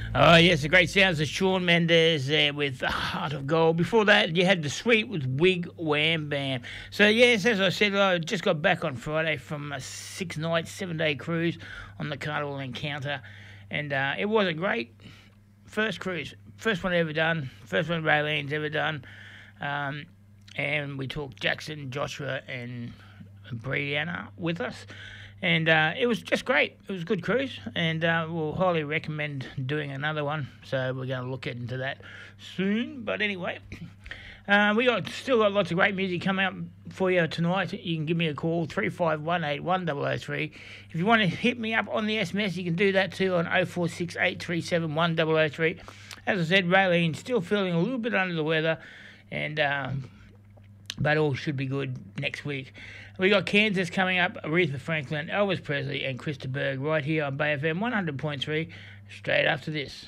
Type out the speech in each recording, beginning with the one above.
Oh, yes, the great sounds of Shawn Mendes there with The Heart of Gold. Before that, you had The Sweet with Wig Wham Bam. So, yes, as I said, I just got back on Friday from a 6-night, 7-day cruise on the Carnival Encounter. And it was a great first cruise. First one ever done. First one Raylene's ever done. And we took Jackson, Joshua, and Brianna with us. And it was just great. It was a good cruise, and we'll highly recommend doing another one. So we're going to look into that soon. But anyway, still got lots of great music coming up for you tonight. You can give me a call, 35181003. If you want to hit me up on the SMS, you can do that too on 0468371003. As I said, Raylene still feeling a little bit under the weather, and but all should be good next week. We got Kansas coming up, Aretha Franklin, Elvis Presley, and Krista Berg right here on Bay FM 100.3, straight after this.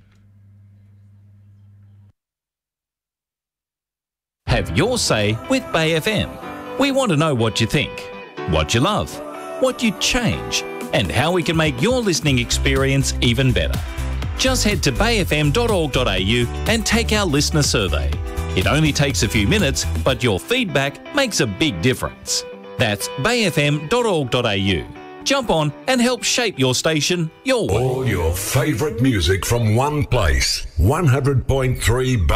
Have your say with Bay FM. We want to know what you think, what you love, what you'd change, and how we can make your listening experience even better. Just head to bayfm.org.au and take our listener survey. It only takes a few minutes, but your feedback makes a big difference. That's bayfm.org.au. Jump on and help shape your station your way. All your favourite music from one place. 100.3 Bay.